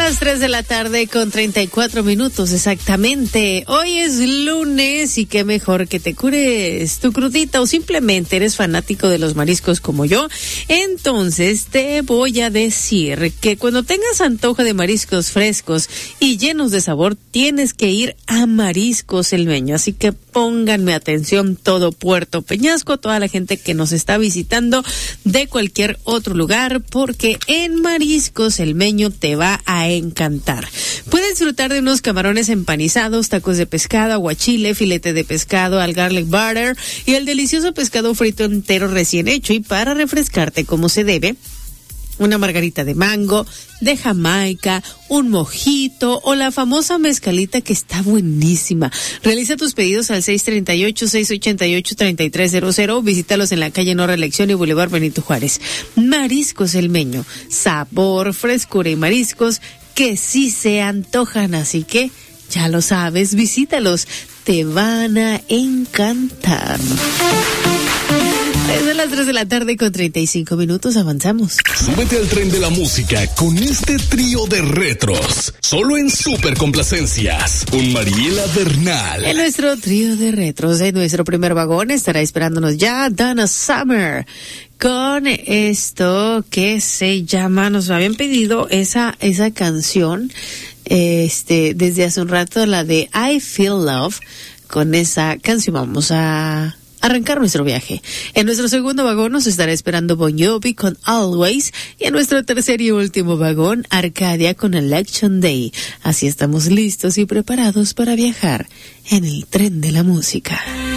las 3 de la tarde con 34 minutos exactamente. Hoy es lunes y qué mejor que te cures tu crudita o simplemente eres fanático de los mariscos como yo. Entonces te voy a decir que cuando tengas antojo de mariscos frescos y llenos de sabor, tienes que ir a Mariscos El Meño. Así que pónganme atención todo Puerto Peñasco, toda la gente que nos está visitando de cualquier otro lugar, porque en Mariscos El Meño te va a encantar. Puedes disfrutar de unos camarones empanizados, tacos de pescado, aguachile, filete de pescado al garlic butter y el delicioso pescado frito entero recién hecho. Y para refrescarte como se debe, una margarita de mango, de Jamaica, un mojito o la famosa mezcalita que está buenísima. Realiza tus pedidos al 638-688-3300. Visítalos en la calle No Reelección y Boulevard Benito Juárez. Mariscos El Meño. Sabor, frescura y mariscos que sí se antojan. Así que ya lo sabes, visítalos. Te van a encantar. Es de las 3 de la tarde con 35 minutos, avanzamos. Súbete al tren de la música con este trío de retros, solo en Super Complacencias, con Mariela Bernal. En nuestro trío de retros, en nuestro primer vagón, estará esperándonos ya Donna Summer, con esto que se llama, nos habían pedido esa canción, desde hace un rato, la de I Feel Love. Con esa canción vamos a arrancar nuestro viaje. En nuestro segundo vagón nos estará esperando Bon Jovi con Always, y en nuestro tercer y último vagón, Arcadia con Election Day. Así estamos listos y preparados para viajar en el tren de la música.